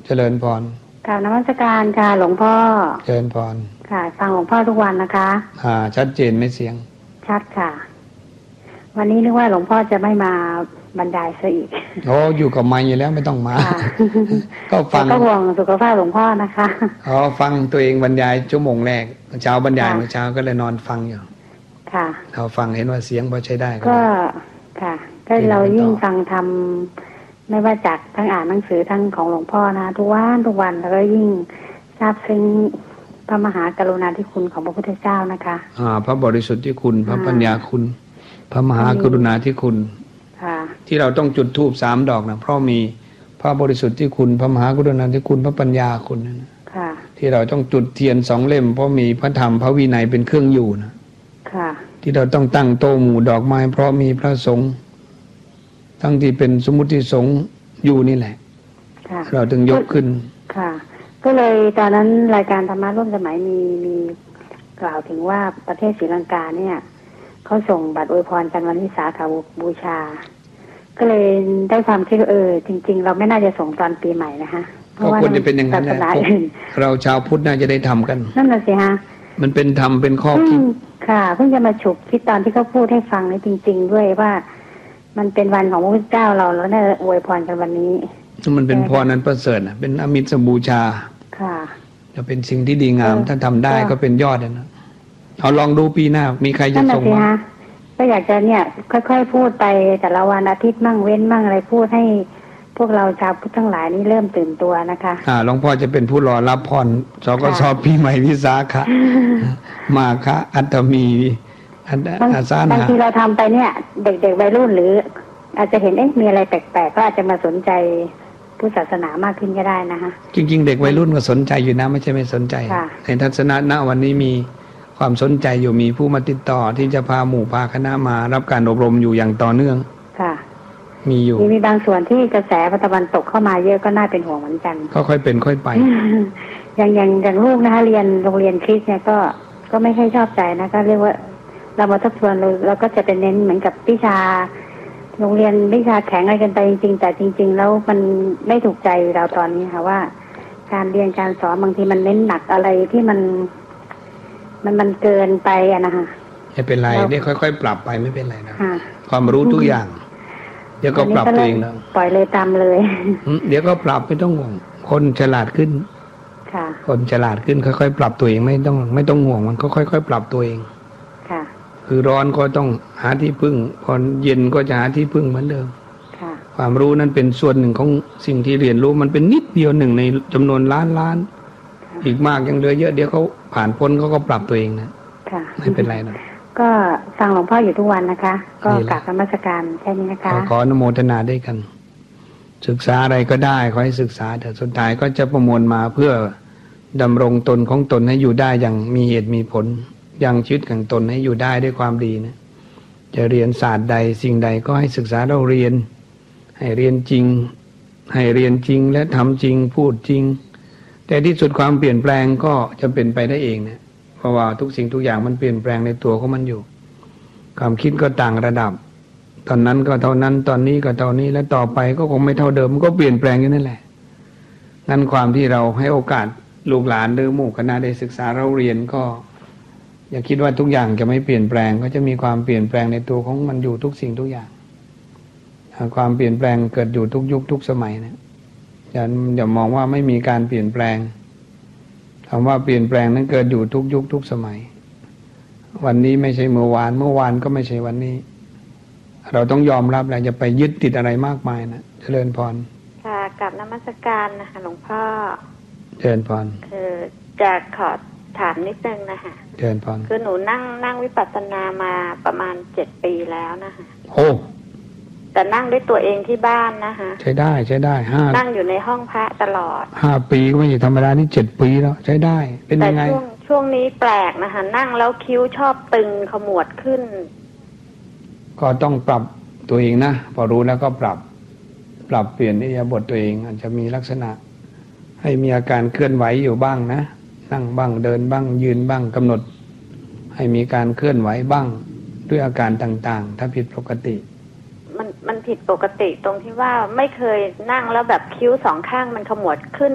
เจริญพรกราบนมัสการค่ะหลวงพ่อเจริญพรค่ะฟังหลวงพ่อทุกวันนะคะชัดเจนไหมเสียงชัดค่ะวันนี้นึกว่าหลวงพ่อจะไม่มาบรรยายซะอีกโอ้อยู่กับไมค์อยู่แล้วไม่ต้องมาก็ฟังก็ห่วงสุขภาพหลวงพ่อนะคะฟังตัวเองบรรยายชั่วโมงแรกเช้าบรรยายเมื่อเช้าก็เลยนอนฟังอยู่ค่ะเราฟังเห็นว่าเสียงพอใช้ได้ก็ค่ะก็เรายิ่งฟังทำไม่ว่าจากทั้งอ่านหนังสือทั้งของหลวงพ่อนะทุกวันแล้วก็ยิ่งทราบซึ้งพระมหากรุณาธิคุณของพระพุทธเจ้านะคะพระบริสุทธิ์ที่คุณพระปัญญาคุณพระมหากรุณาธิคุณที่เราต้องจุดธูป3 ดอกนะเพราะมีพระบริสุทธิ์ที่คุณพระมหากรุณาธิคุณพระปัญญาคุณนะที่เราต้องจุดเทียน2 เล่มเพราะมีพระธรรมพระวินัยเป็นเครื่องอยู่นะที่เราต้องตั้งโต๊ะหมู่ดอกไม้เพราะมีพระสงฆ์ทั้งที่เป็นสมมุติสงฆ์อยู่นี่แหละเราถึงยกขึ้นค่ะก็เลยตอนนั้นรายการธรรมะร่วมสมัยมีกล่าวถึงว่าประเทศศรีลังกาเนี่ยเขาส่งบัตรอวยพรกันวันวิสาขบูชาก็เลยได้ความคิดจริงๆเราไม่น่าจะส่งตอนปีใหม่นะคะเพราะว่าควรจะเป็นอย่างนั้นแหละเราชาวพุทธน่าจะได้ทำกันนั่นแหละสิฮะมันเป็นธรรมเป็นข้อคิดค่ะเพิ่งจะมาฉุกคิดตอนที่เขาพูดให้ฟังนี่จริงๆด้วยว่ามันเป็นวันของพระพุทธเจ้าเราแล้วเนี่ยอวยพรกันวันนี้มันเป็นพรนั้นประเสริฐนะเป็นอมิตรบูชาค่ะจะเป็นสิ่งที่ดีงามถ้าทำได้ก็เป็นยอดนะเอาลองดูปีหน้ามีใครจะส่งมาก็อยากจะเนี่ยค่อยๆพูดไปแต่ละวันอาทิตย์มั่งเว้นมั่งอะไรพูดให้พวกเราชาวพุทธทั้งหลายนี่เริ่มตื่นตัวนะคะหลวงพ่อจะเป็นผู้รอรับพรสกสปีใหม่วิสาขะมาคะอัตมีอาสานะบางทีเราทำไปเนี่ยเด็กๆวัยรุ่นหรืออาจจะเห็นมีอะไรแปลกๆก็อาจจะมาสนใจพุทธศาสนามากขึ้นก็ได้นะคะจริงๆเด็กวัยรุ่นก็สนใจอยู่นะไม่ใช่ไม่สนใจในทัศนะณวันนี้มีความสนใจอยู่มีผู้มาติดต่อที่จะพาหมู่พาคณะมารับการอบรมอยู่อย่างต่อเนื่องค่ะมีอยู่มีบางส่วนที่กระแสตะวันตกเข้ามาเยอะก็น่าเป็นห่วงเหมือนกันก็ค่อยเป็นค่อยไปอย่างลูกนะคะเรียนโรงเรียนคริสต์เนี่ยก็ไม่ค่อยชอบใจนะก็เรียกว่าเรามาทบทวนเราก็จะเป็นเน้นเหมือนกับวิชาโรงเรียนวิชาแข็งอะไรกันไปจริงๆแต่จริงๆแล้วมันไม่ถูกใจเราตอนนี้ค่ะว่าการเรียนการสอนบางทีมันเน้นหนักอะไรที่มันเกินไปอะนะคะไม่เป็นไรนี่ค่อยๆปรับไปไม่เป็นไรนะความรู้ทุกอย่างเดี๋ยวก็ปรับตัวเองแล้วปล่อยเลยตามเลยเดี๋ยวก็ปรับไม่ต้องห่วงคนฉลาดขึ้นคนฉลาดขึ้นค่อยๆปรับตัวเองไม่ต้องห่วงมันก็ค่อยๆปรับตัวเองคือร้อนก็ต้องหาที่พึ่งพอเย็นก็จะหาที่พึ่งเหมือนเดิมความรู้นั้นเป็นส่วนหนึ่งของสิ่งที่เรียนรู้มันเป็นนิดเดียวหนึ่งในจำนวนล้านอีกมากยังเหลือเยอะเดี๋ยวเขาผ่านพ้นเขาก็ปรับตัวเองนะไม่เป็นไรนะก็ฟังหลวงพ่ออยู่ทุกวันนะคะก็กราบนมัสการแค่นี้นะคะขออนุโมทนาด้วยกันศึกษาอะไรก็ได้ขอให้ศึกษาแต่สุดท้ายก็จะประมวลมาเพื่อดำรงตนของตนให้อยู่ได้อย่างมีเหตุมีผลยังชีวิตของตนให้อยู่ได้ด้วยความดีนะจะเรียนศาสตร์ใดสิ่งใดก็ให้ศึกษาเราเรียนให้เรียนจริงให้เรียนจริงและทำจริงพูดจริงแต่ที่สุดความเปลี่ยนแปลงก็จะเป็นไปได้เองนะเพราะว่าทุกสิ่งทุกอย่างมันเปลี่ยนแปลงในตัวของมันอยู่ความคิดก็ต่างระดับตอนนั้นก็เท่านั้นตอนนี้ก็เท่านี้และต่อไปก็คงไม่เท่าเดิมมันก็เปลี่ยนแปลงอยู่นั่นแหละงั้นความที่เราให้โอกาสลูกหลานหรือหมู่คณะได้ศึกษาเราเรียนก็อย่าคิดว่าทุกอย่างจะไม่เปลี่ยนแปลงก็จะมีความเปลี่ยนแปลงในตัวของมันอยู่ทุกสิ่งทุกอย่างความเปลี่ยนแปลงเกิดอยู่ทุกยุคทุกสมัยนะอย่ามองว่าไม่มีการเปลี่ยนแปลงคำว่าเปลี่ยนแปลงนั้นเกิดอยู่ทุกยุคทุกสมัยวันนี้ไม่ใช่เมื่อวานก็ไม่ใช่วันนี้เราต้องยอมรับแหละอย่าไปยึดติดอะไรมากมายนะเจริญพรค่ะกับนมัสการนะคะหลวงพ่อเจริญพรคือจะขอถามนิดนึงนะคะเจริญพรคือหนูนั่งวิปัสสนามาประมาณ7 ปีแล้วนะคะโอ้แต่นั่งด้วยตัวเองที่บ้านนะคะใช้ได้นั่งอยู่ในห้องพระตลอด 5 ปีก็ไม่ใช่ธรรมดานี่7 ปีแล้วใช้ได้เป็นยังไงแต่ช่วงนี้แปลกนะคะนั่งแล้วคิ้วชอบตึงขมวดขึ้นก็ต้องปรับตัวเองนะพอรู้แล้วก็ปรับเปลี่ยนอิริยาบถตัวเองอาจจะมีลักษณะให้มีอาการเคลื่อนไหวอยู่บ้างนะนั่งบ้างเดินบ้างยืนบ้างกำหนดให้มีการเคลื่อนไหวบ้างด้วยอาการต่างๆถ้าผิดปกติมันผิดปกติตรงที่ว่าไม่เคยนั่งแล้วแบบคิ้ว2 ข้างมันขมวดขึ้น